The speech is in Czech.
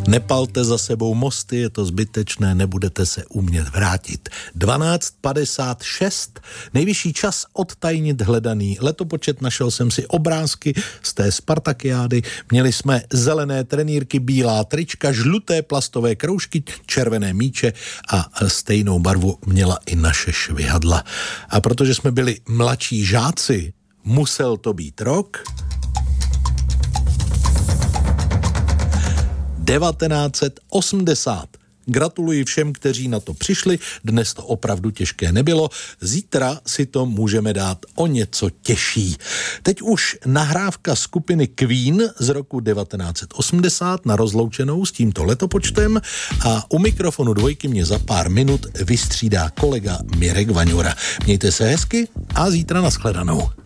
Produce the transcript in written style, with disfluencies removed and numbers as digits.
Nepalte za sebou mosty, je to zbytečné, nebudete se umět vrátit. 12:56, nejvyšší čas odtajnit hledaný letopočet, našel jsem si obrázky z té Spartakiády, měli jsme zelené trenýrky, bílá trička, žluté plastové kroužky, červené míče a stejnou barvu měla i naše švihadla. A protože jsme byli mladší žáci, musel to být rok 1980. Gratuluji všem, kteří na to přišli, dnes to opravdu těžké nebylo, zítra si to můžeme dát o něco těžší. Teď už nahrávka skupiny Queen z roku 1980 na rozloučenou s tímto letopočtem a u mikrofonu dvojky mě za pár minut vystřídá kolega Mirek Vaňura. Mějte se hezky a zítra nashledanou.